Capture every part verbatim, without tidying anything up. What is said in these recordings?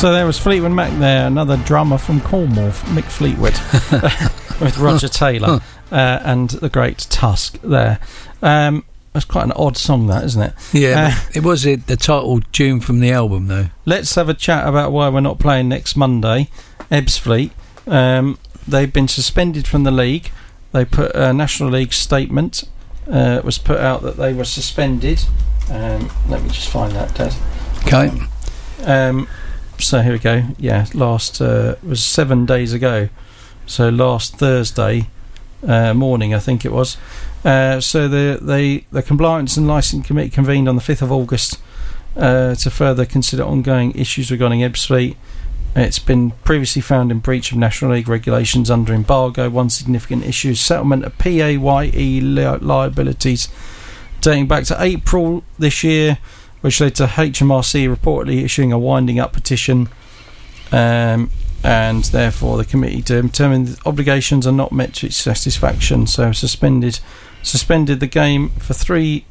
So there was Fleetwood Mac there, another drummer from Cornwall, Mick Fleetwood, with Roger Taylor uh, and the great Tusk there. Um, that's quite an odd song, that, isn't it? Yeah, uh, it was it, the title tune from the album, though. Let's have a chat about why we're not playing next Monday. Ebbsfleet, um, they've been suspended from the league. They put a National League statement. Uh, it was put out that they were suspended. Um, let me just find that, Dad. Okay. Um, so here we go. Yeah, last uh, was seven days ago. So last Thursday uh, morning, I think it was. Uh, so the the the Compliance and Licensing Committee convened on the fifth of August uh, to further consider ongoing issues regarding Ebbsfleet. It's been previously found in breach of National League regulations under embargo. One significant issue is settlement of P A Y E li- liabilities dating back to April this year, which led to H M R C reportedly issuing a winding up petition, um, and therefore the committee determined that obligations are not met to its satisfaction, so suspended suspended the game for three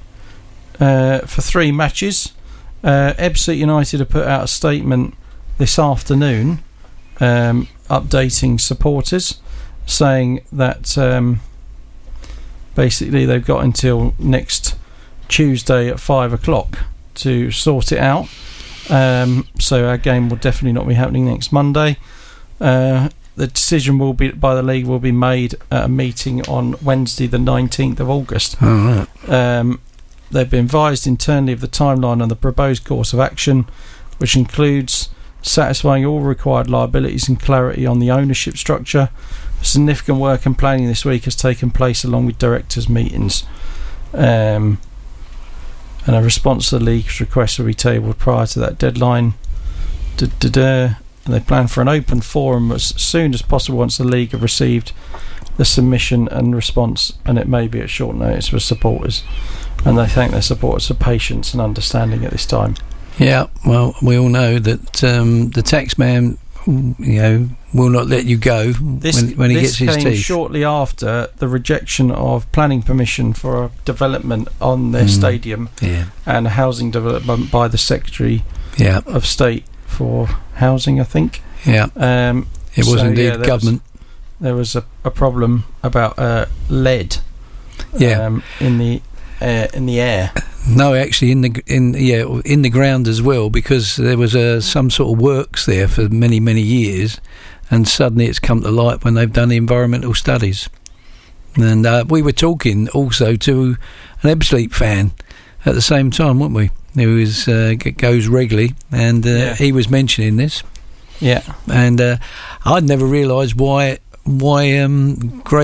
uh, for three matches. Uh, Ebbsfleet United have put out a statement this afternoon, um, updating supporters, saying that um, basically they've got until next Tuesday at five o'clock to sort it out. Um, so our game will definitely not be happening next Monday. Uh, the decision will be by the league will be made at a meeting on Wednesday, the nineteenth of August. All right. Um, they've been advised internally of the timeline on the proposed course of action, which includes satisfying all required liabilities and clarity on the ownership structure. Significant work and planning this week has taken place along with directors' meetings. Um, and a response to the league's request will be tabled prior to that deadline. Da-da-da. And they plan for an open forum as soon as possible once the league have received the submission and response, and it may be at short notice for supporters. And they thank their supporters for patience and understanding at this time. Yeah, well, we all know that um, the taxman, you know, will not let you go this, when, when he this gets his came teeth. shortly after the rejection of planning permission for a development on their Mm. stadium Yeah. and housing development by the Secretary Yeah. of State for Housing, I think. Yeah. Um, It was so, indeed yeah, there government. Was, there was a, a problem about uh, lead. Yeah. Um, in the uh, in the air. No, actually, in the in yeah in the ground as well, because there was uh, some sort of works there for many many years, and suddenly it's come to light when they've done the environmental studies. And uh, we were talking also to an Ebbsfleet fan at the same time, weren't we? Who is uh, g- goes regularly, and uh, Yeah. he was mentioning this. Yeah, and uh, I'd never realised why why um, Grey